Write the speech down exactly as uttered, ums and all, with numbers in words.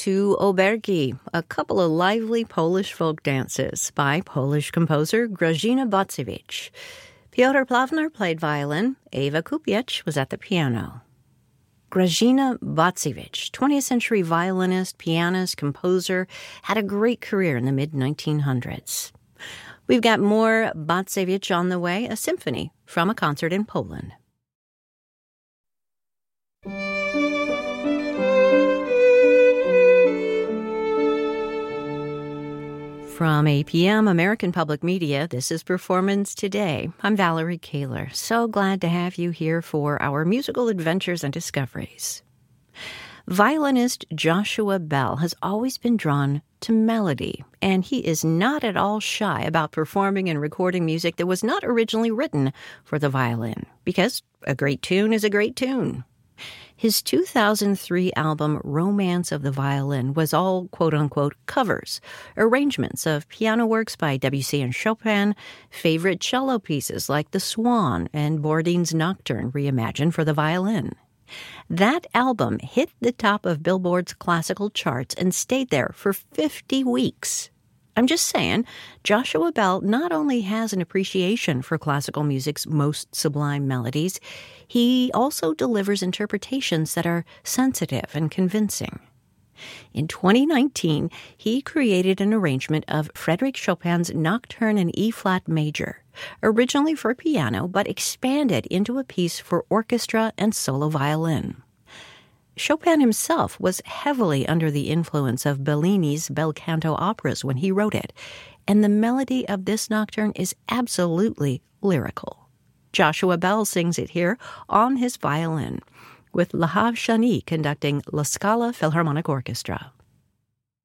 to Oberki, a couple of lively Polish folk dances by Polish composer Grażyna Bacewicz. Piotr Plawner played violin. Eva Kupiec was at the piano. Grażyna Bacewicz, twentieth century violinist, pianist, composer, had a great career in the mid nineteen hundreds. We've got more Bacewicz on the way, a symphony from a concert in Poland. From A P M American Public Media, this is Performance Today. I'm Valerie Kaler. So glad to have you here for our musical adventures and discoveries. Violinist Joshua Bell has always been drawn to melody, and he is not at all shy about performing and recording music that was not originally written for the violin, because a great tune is a great tune. His two thousand three album, Romance of the Violin, was all quote-unquote covers, arrangements of piano works by Debussy and Chopin, favorite cello pieces like The Swan and Borodin's Nocturne reimagined for the violin. That album hit the top of Billboard's classical charts and stayed there for fifty weeks. I'm just saying, Joshua Bell not only has an appreciation for classical music's most sublime melodies, he also delivers interpretations that are sensitive and convincing. In twenty nineteen, he created an arrangement of Frédéric Chopin's Nocturne in E-flat major, originally for piano but expanded into a piece for orchestra and solo violin. Chopin himself was heavily under the influence of Bellini's bel canto operas when he wrote it, and the melody of this nocturne is absolutely lyrical. Joshua Bell sings it here on his violin, with Lahav Shani conducting La Scala Philharmonic Orchestra.